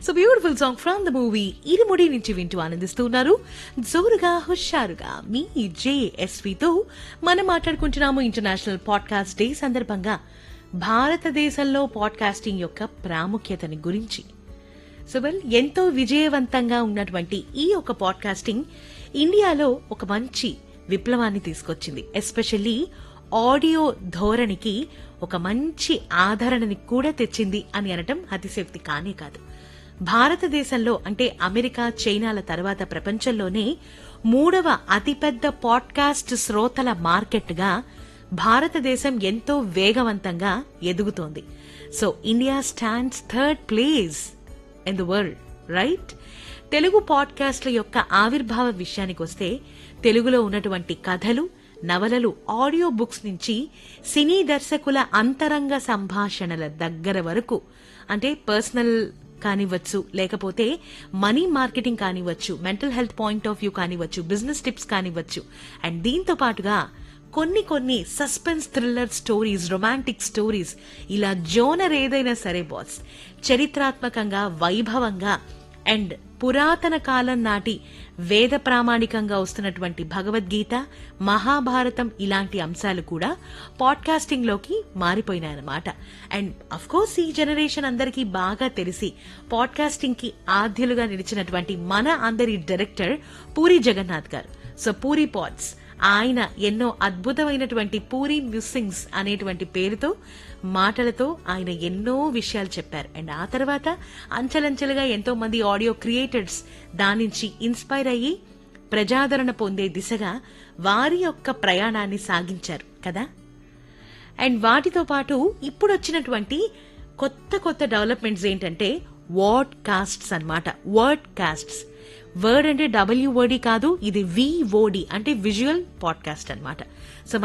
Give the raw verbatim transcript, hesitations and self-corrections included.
So beautiful song from the movie ఇరుముడి నుంచి వింటూ ఆనందిస్తున్నారు జోరుగా హుషారుగా మీ జేఎస్వితో మనం మాట్లాడుకుంటున్నాము ఇంటర్నేషనల్ పాడ్కాస్ట్ డే సందర్భంగా భారతదేశంలో పాడ్కాస్టింగ్ యొక్క ప్రాముఖ్యతని గురించి. సో వెల్, ఎంతో విజయవంతంగా ఉన్నటువంటి ఈ ఒక పాడ్కాస్టింగ్ ఇండియాలో ఒక మంచి విప్లవాన్ని తీసుకొచ్చింది. ఎస్పెషల్లీ ఆడియో ధోరణికి ఒక మంచి ఆదరణని కూడా తెచ్చింది అని అనటం అతిశయోక్తి కానే కాదు. భారతదేశంలో అంటే అమెరికా, చైనాల తర్వాత ప్రపంచంలోనే మూడవ అతిపెద్ద పాడ్కాస్ట్ శ్రోతల మార్కెట్గా భారతదేశం ఎంతో వేగవంతంగా ఎదుగుతోంది. So India stands third place in the world, right? Telugu పాడ్కాస్ట్ల యొక్క ఆవిర్భావ విషయానికి వస్తే తెలుగులో ఉన్నటువంటి కథలు, నవలలు, ఆడియో బుక్స్ నుంచి సినీ దర్శకుల అంతరంగ సంభాషణల దగ్గర వరకు, అంటే పర్సనల్ కానివ్వచ్చు, లేకపోతే money marketing కానివ్వచ్చు, mental health point of view కానివ్వచ్చు, business tips కానివ్వచ్చు, and దీంతో పాటుగా కొన్ని కొన్ని suspense thriller stories, romantic stories, ఇలా జోనర్ ఏదైనా సరే బాస్, చరిత్రాత్మకంగా, వైభవంగా అండ్ పురాతన కాలం నాటి వేద ప్రామాణికంగా వస్తున్నటువంటి భగవద్గీత, మహాభారతం ఇలాంటి అంశాలు కూడా పాడ్కాస్టింగ్ లోకి మారిపోయినాయన్నమాట. అండ్ అఫ్ కోర్స్ ఈ జనరేషన్ అందరికీ బాగా తెలిసి పాడ్కాస్టింగ్ కి ఆద్యులుగా నిలిచినటువంటి మన అందరి డైరెక్టర్ పూరి జగన్నాథ్ గారు. సో పూరి పాడ్స్, ఆయన ఎన్నో అద్భుతమైనటువంటి పూరి మ్యూసింగ్స్ అనేటువంటి పేరుతో, మాటలతో ఆయన ఎన్నో విషయాలు చెప్పారు. అండ్ ఆ తర్వాత అంచెలంచెలుగా ఎంతో మంది ఆడియో క్రియేటర్స్ దాని నుంచి ఇన్స్పైర్ అయ్యి ప్రజాదరణ పొందే దిశగా వారి యొక్క ప్రయాణాన్ని సాగించారు కదా. అండ్ వాటితో పాటు ఇప్పుడు వచ్చినటువంటి కొత్త కొత్త డెవలప్మెంట్స్ ఏంటంటే వర్డ్ కాస్ట్స్ అన్నమాట. వర్డ్ కాస్ట్స్, వర్డ్ అంటే డబ్ల్యూఓడి కాదు, ఇది విఓడి అంటే విజువల్ పాడ్కాస్ట్ అన్నమాట. సో